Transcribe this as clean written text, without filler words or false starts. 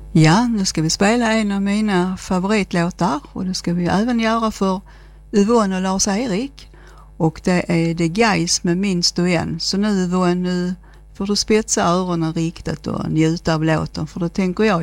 Ja, nu ska vi spela en av mina favoritlåtar och det ska vi även göra för Yvonne och Lars-Erik. Och det är The Guys med Minns du än. Så nu Yvonne, nu får du spetsa öronen riktigt och njuta av låten, för då tänker jag